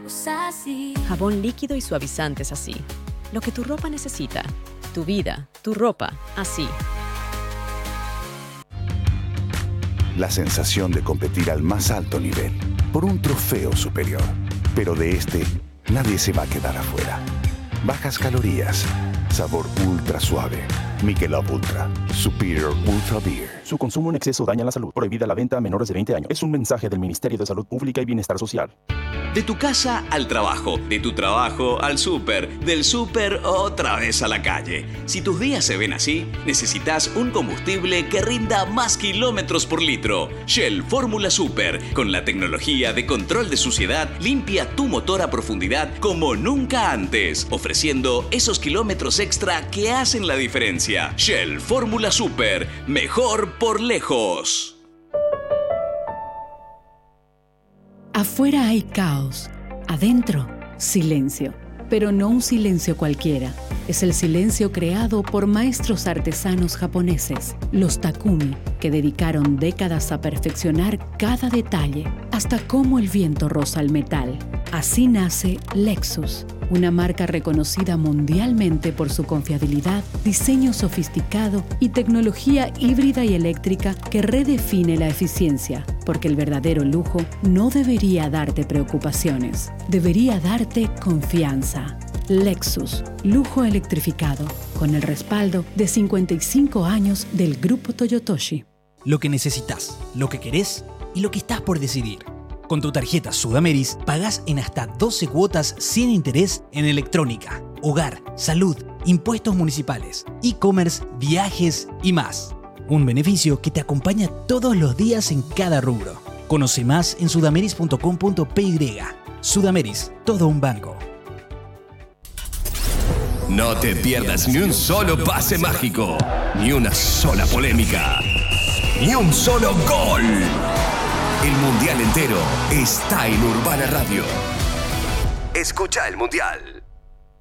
Sassy. Jabón líquido y suavizantes así. Lo que tu ropa necesita. Tu vida, tu ropa, así. La sensación de competir al más alto nivel, por un trofeo superior. Pero de este, nadie se va a quedar afuera. Bajas calorías, sabor ultra suave. Michelob Ultra, Superior Ultra Beer. Su consumo en exceso daña la salud. Prohibida la venta a menores de 20 años. Es un mensaje del Ministerio de Salud Pública y Bienestar Social. De tu casa al trabajo, de tu trabajo al súper, del súper otra vez a la calle. Si tus días se ven así, necesitas un combustible que rinda más kilómetros por litro. Shell Fórmula Super, con la tecnología de control de suciedad, limpia tu motor a profundidad como nunca antes, ofreciendo esos kilómetros extra que hacen la diferencia. Shell Fórmula Super, mejor por lejos. Afuera hay caos, adentro silencio, pero no un silencio cualquiera. Es el silencio creado por maestros artesanos japoneses, los Takumi, que dedicaron décadas a perfeccionar cada detalle, hasta cómo el viento roza el metal. Así nace Lexus, una marca reconocida mundialmente por su confiabilidad, diseño sofisticado y tecnología híbrida y eléctrica que redefine la eficiencia, porque el verdadero lujo no debería darte preocupaciones, debería darte confianza. Lexus, lujo electrificado, con el respaldo de 55 años del Grupo Toyotoshi. Lo que necesitas, lo que querés y lo que estás por decidir. Con tu tarjeta Sudameris pagás en hasta 12 cuotas sin interés en electrónica, hogar, salud, impuestos municipales, e-commerce, viajes y más. Un beneficio que te acompaña todos los días en cada rubro. Conoce más en sudameris.com.py. Sudameris, todo un banco. No te pierdas ni un solo pase mágico, ni una sola polémica, ni un solo gol. El Mundial entero está en Urbana Radio. Escucha el Mundial.